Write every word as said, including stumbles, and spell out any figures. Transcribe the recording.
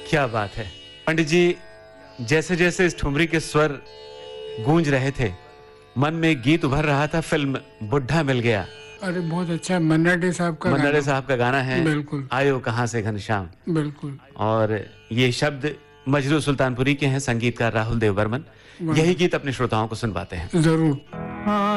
क्या बात है पंडित जी, जैसे जैसे इस ठुमरी के स्वर गूंज रहे थे, मन में एक गीत उभर रहा था, फिल्म बुढ़ा मिल गया। अरे बहुत अच्छा, मन्ना डे साहब का मन्ना डे साहब का गाना है, बिल्कुल आयो कहां से घनश्याम। बिल्कुल। और ये शब्द मजरू सुल्तानपुरी के हैं, संगीतकार राहुल देव बर्मन। यही गीत अपने श्रोताओं को सुनवाते हैं जरूर।